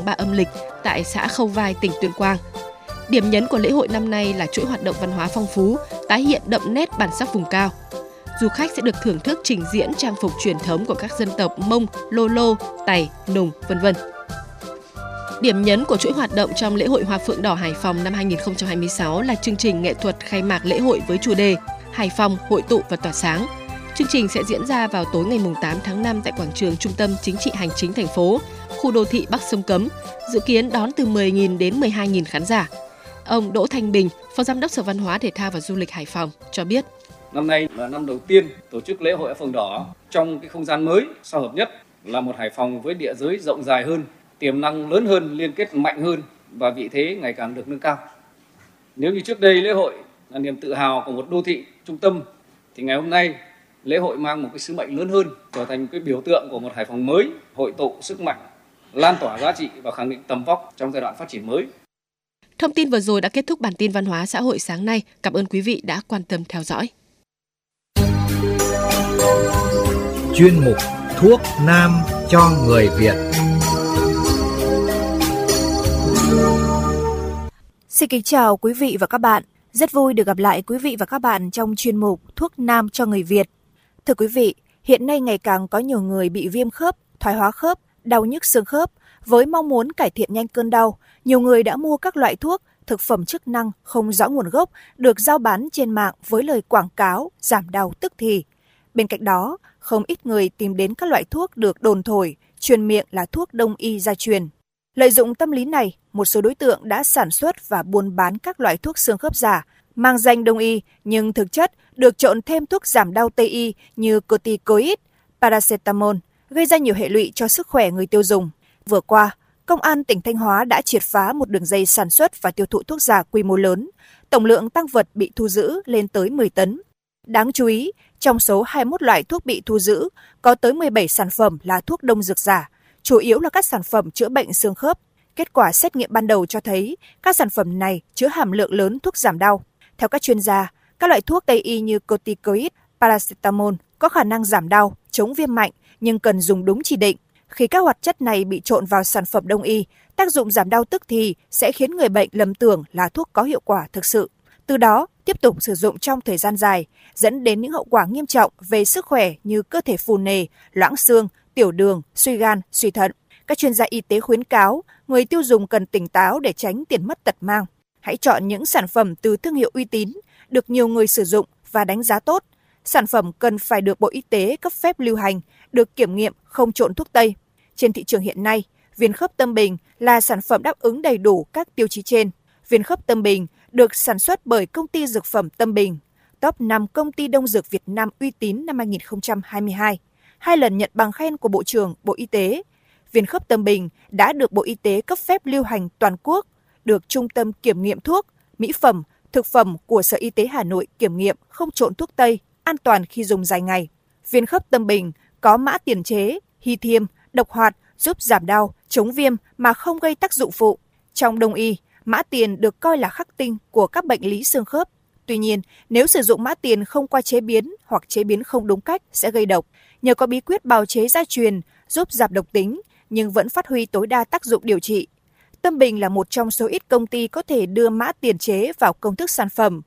tháng 3 âm lịch tại xã Khâu Vai, tỉnh Tuyên Quang. Điểm nhấn của lễ hội năm nay là chuỗi hoạt động văn hóa phong phú, tái hiện đậm nét bản sắc vùng cao. Du khách sẽ được thưởng thức trình diễn trang phục truyền thống của các dân tộc Mông, Lô Lô, Tày, Nùng, v.v. Điểm nhấn của chuỗi hoạt động trong lễ hội Hoa Phượng Đỏ Hải Phòng năm 2026 là chương trình nghệ thuật khai mạc lễ hội với chủ đề Hải Phòng hội tụ và tỏa sáng. Chương trình sẽ diễn ra vào tối ngày 8 tháng 5 tại quảng trường Trung tâm Chính trị Hành chính thành phố, khu đô thị Bắc Sông Cấm, dự kiến đón từ 10.000 đến 12.000 khán giả. Ông Đỗ Thanh Bình, Phó Giám đốc Sở Văn hóa Thể thao và Du lịch Hải Phòng cho biết. Năm nay là năm đầu tiên tổ chức lễ hội Hoa Phượng Đỏ trong cái không gian mới, sao hợp nhất là một Hải Phòng với địa giới rộng dài hơn, tiềm năng lớn hơn, liên kết mạnh hơn và vị thế ngày càng được nâng cao. Nếu như trước đây lễ hội là niềm tự hào của một đô thị trung tâm, thì ngày hôm nay lễ hội mang một cái sứ mệnh lớn hơn, trở thành cái biểu tượng của một Hải Phòng mới, hội tụ sức mạnh, lan tỏa giá trị và khẳng định tầm vóc trong giai đoạn phát triển mới. Thông tin vừa rồi đã kết thúc bản tin văn hóa xã hội sáng nay. Cảm ơn quý vị đã quan tâm theo dõi. Chuyên mục Thuốc Nam cho người Việt. Xin kính chào quý vị và các bạn. Rất vui được gặp lại quý vị và các bạn trong chuyên mục Thuốc Nam cho người Việt. Thưa quý vị, hiện nay ngày càng có nhiều người bị viêm khớp, thoái hóa khớp, đau nhức xương khớp. Với mong muốn cải thiện nhanh cơn đau, nhiều người đã mua các loại thuốc, thực phẩm chức năng không rõ nguồn gốc được giao bán trên mạng với lời quảng cáo giảm đau tức thì. Bên cạnh đó, không ít người tìm đến các loại thuốc được đồn thổi, truyền miệng là thuốc đông y gia truyền. Lợi dụng tâm lý này, một số đối tượng đã sản xuất và buôn bán các loại thuốc xương khớp giả, mang danh đông y nhưng thực chất được trộn thêm thuốc giảm đau Tây y như corticoid, paracetamol, gây ra nhiều hệ lụy cho sức khỏe người tiêu dùng. Vừa qua, Công an tỉnh Thanh Hóa đã triệt phá một đường dây sản xuất và tiêu thụ thuốc giả quy mô lớn. Tổng lượng tang vật bị thu giữ lên tới 10 tấn. Đáng chú ý, trong số 21 loại thuốc bị thu giữ, có tới 17 sản phẩm là thuốc đông dược giả, chủ yếu là các sản phẩm chữa bệnh xương khớp. Kết quả xét nghiệm ban đầu cho thấy các sản phẩm này chứa hàm lượng lớn thuốc giảm đau. Theo các chuyên gia, các loại thuốc Tây y như corticoid, paracetamol có khả năng giảm đau, chống viêm mạnh nhưng cần dùng đúng chỉ định. Khi các hoạt chất này bị trộn vào sản phẩm đông y, tác dụng giảm đau tức thì sẽ khiến người bệnh lầm tưởng là thuốc có hiệu quả thực sự. Từ đó, tiếp tục sử dụng trong thời gian dài, dẫn đến những hậu quả nghiêm trọng về sức khỏe như cơ thể phù nề, loãng xương, tiểu đường, suy gan, suy thận. Các chuyên gia y tế khuyến cáo, người tiêu dùng cần tỉnh táo để tránh tiền mất tật mang. Hãy chọn những sản phẩm từ thương hiệu uy tín, được nhiều người sử dụng và đánh giá tốt. Sản phẩm cần phải được Bộ Y tế cấp phép lưu hành, được kiểm nghiệm không trộn thuốc Tây. Trên thị trường hiện nay, viên khớp Tâm Bình là sản phẩm đáp ứng đầy đủ các tiêu chí trên. Viên khớp Tâm Bình được sản xuất bởi công ty dược phẩm Tâm Bình, top 5 công ty đông dược Việt Nam uy tín năm 2022, 2 lần nhận bằng khen của Bộ trưởng Bộ Y tế. Viên khớp Tâm Bình đã được Bộ Y tế cấp phép lưu hành toàn quốc, được Trung tâm Kiểm nghiệm Thuốc, Mỹ phẩm, Thực phẩm của Sở Y tế Hà Nội kiểm nghiệm không trộn thuốc Tây, an toàn khi dùng dài ngày. Viên khớp Tâm Bình có mã tiền chế, lithium, độc hoạt, giúp giảm đau, chống viêm mà không gây tác dụng phụ. Trong đông y, mã tiền được coi là khắc tinh của các bệnh lý xương khớp. Tuy nhiên, nếu sử dụng mã tiền không qua chế biến hoặc chế biến không đúng cách sẽ gây độc. Nhờ có bí quyết bào chế gia truyền giúp giảm độc tính nhưng vẫn phát huy tối đa tác dụng điều trị. Tâm Bình là một trong số ít công ty có thể đưa mã tiền chế vào công thức sản phẩm.